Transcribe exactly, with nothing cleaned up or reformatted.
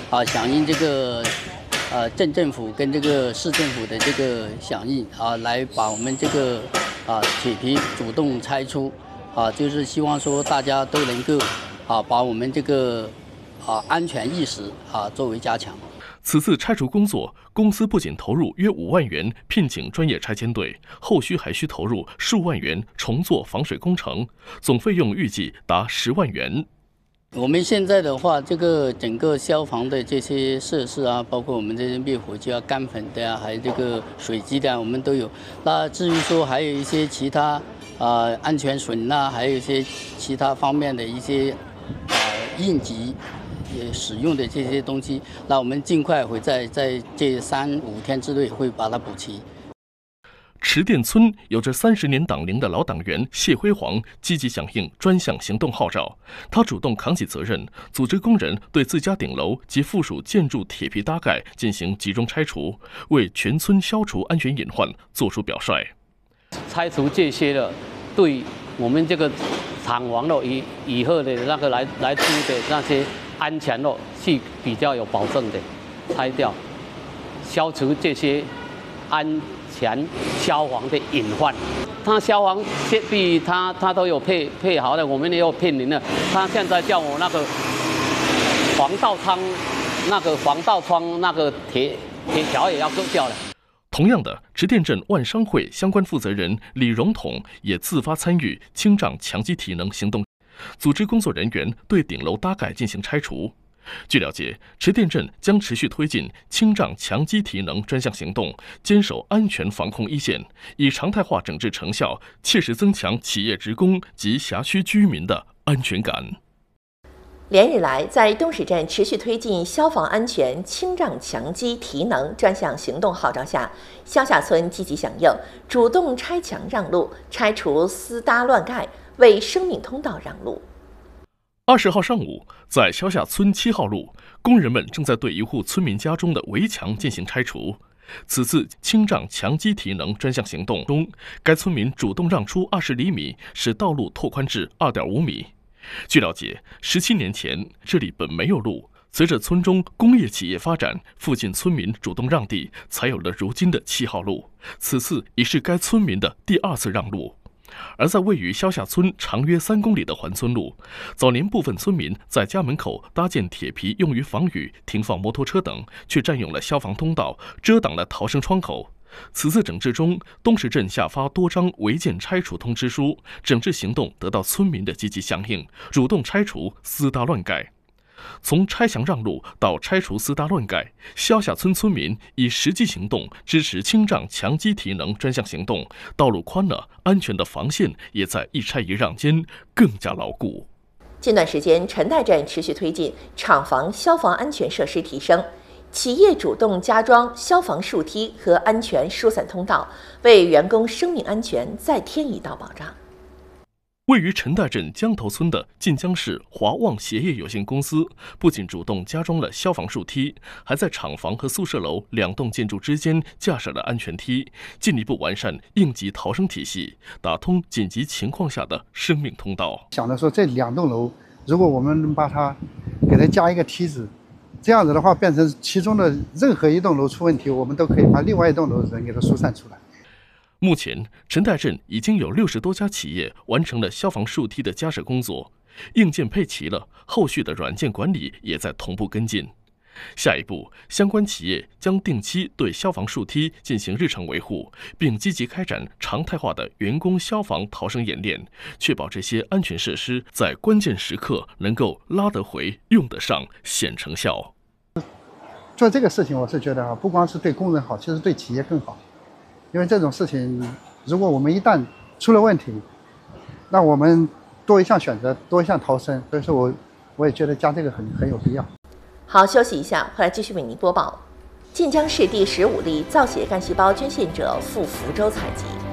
啊响应这个呃镇政府跟这个市政府的这个响应啊，来把我们这个啊铁皮主动拆除啊，就是希望说大家都能够啊把我们这个啊安全意识啊作为加强。 此次拆除工作，公司不仅投入约五万元聘请专业拆迁队，后续还需投入数万元重做防水工程，总费用预计达十万元。 我们现在的话，这个整个消防的这些设施啊，包括我们这些灭火器啊、干粉的啊，还有这个水机的啊，我们都有。那至于说还有一些其他啊、呃、安全损呐，还有一些其他方面的一些啊、呃、应急。也使用的这些东西，那我们尽快会在在这三五天之内会把它补齐。 池店村有着三十年党龄的老党员谢辉煌积极响应专项行动号召，他主动扛起责任，组织工人对自家顶楼及附属建筑铁皮搭盖进行集中拆除，为全村消除安全隐患作出表率。 拆除这些的，对我们这个厂房的以以后的那个来来租的那些。安全咯是比较有保证的，拆掉，消除这些安全消防的隐患。他消防设备他他都有配配好的，我们也有聘人了。他现在叫我那个防盗窗、那个防盗窗那个铁铁条也要割掉了。 同样的，池店镇万商会相关负责人李荣统也自发参与清障强基体能行动。组织工作人员对顶楼搭盖进行拆除。据了解，池店镇将持续推进清障强基体能专项行动，坚守安全防控一线，以常态化整治成效，切实增强企业职工及辖区居民的安全感。 连日来，在东石镇持续推进消防安全清障强基提能专项行动号召下，萧下村积极响应，主动拆墙让路，拆除私搭乱盖，为生命通道让路。 二十号上午，在萧下村七号路，工人们正在对一户村民家中的围墙进行拆除。此次清障强基提能专项行动中，该村民主动让出二十厘米，使道路拓宽至二点五米。据了解，十七年前这里本没有路，随着村中工业企业发展，附近村民主动让地，才有了如今的七号路。此次已是该村民的第二次让路。而在位于萧下村长约三公里的环村路，早年部分村民在家门口搭建铁皮用于防雨、停放摩托车等，却占用了消防通道，遮挡了逃生窗口。此次整治中，东石镇下发多张违建拆除通知书，整治行动得到村民的积极响应，主动拆除私搭乱盖。从拆墙让路到拆除私搭乱盖，萧下村村民以实际行动支持清障强基提能专项行动，道路宽了，安全的防线也在一拆一让间更加牢固。 近段时间，陈代镇持续推进厂房消防安全设施提升，企业主动加装消防树梯和安全疏散通道，为员工生命安全再添一道保障。 位于陈代镇江头村的晋江市华旺鞋业有限公司，不仅主动加装了消防树梯，还在厂房和宿舍楼两栋建筑之间架设了安全梯，进一步完善应急逃生体系，打通紧急情况下的生命通道。 想着说，这两栋楼，如果我们能把它给它加一个梯子，这样子的话，变成其中的任何一栋楼出问题，我们都可以把另外一栋楼的人给它疏散出来。 目前，陈代镇已经有六十多家企业完成了消防树梯的加设工作，硬件配齐了，后续的软件管理也在同步跟进。下一步，相关企业将定期对消防树梯进行日常维护，并积极开展常态化的员工消防逃生演练，确保这些安全设施在关键时刻能够拉得回、用得上、显成效。 做这个事情，我是觉得啊，不光是对工人好，其实对企业更好。因为这种事情，如果我们一旦出了问题，那我们多一项选择，多一项逃生。所以说我我也觉得加这个很很有必要。 好，休息一下，回来继续为您播报。晋江市第十五例造血干细胞捐献者赴福州采集。